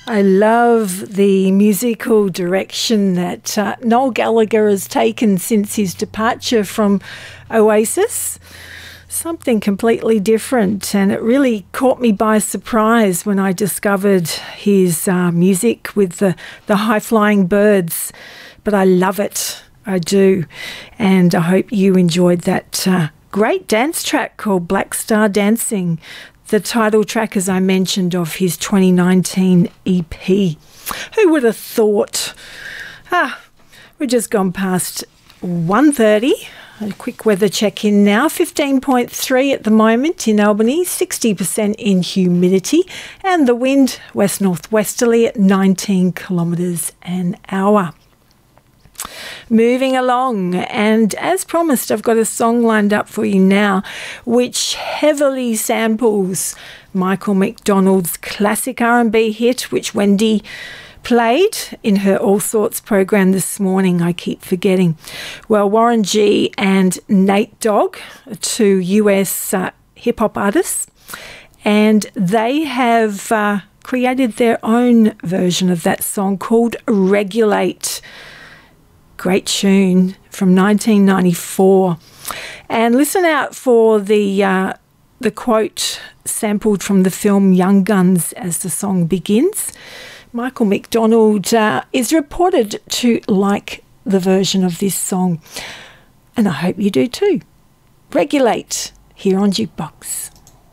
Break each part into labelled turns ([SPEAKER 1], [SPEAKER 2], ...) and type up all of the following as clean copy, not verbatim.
[SPEAKER 1] I love the musical direction that Noel Gallagher has taken since his departure from Oasis. Something completely different, and it really caught me by surprise when I discovered his music with the high-flying birds. But I love it, I do, and I hope you enjoyed that great dance track called Black Star Dancing, the title track, as I mentioned, of his 2019 EP. Who would have thought? We've just gone past 1:30. A quick weather check-in now. 15.3 at the moment in Albany, 60% in humidity, and the wind west-northwesterly at 19 kilometres an hour. Moving along, and as promised, I've got a song lined up for you now which heavily samples Michael McDonald's classic R&B hit, which Wendy played in her All Sorts program this morning. I keep forgetting. Well, Warren G and Nate Dogg, two US hip-hop artists, and they have created their own version of that song called Regulate. Great tune from 1994. And listen out for the quote sampled from the film Young Guns as the song begins. Michael McDonald is reported to like the version of this song, and I hope you do too. Regulate here on Jukebox.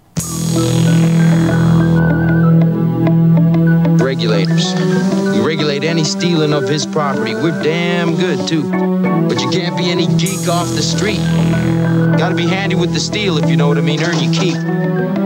[SPEAKER 2] Regulators. We regulate any stealing of his property. We're damn good, too. But you can't be any geek off the street. Gotta be handy with the steel, if you know what I mean. Earn your keep.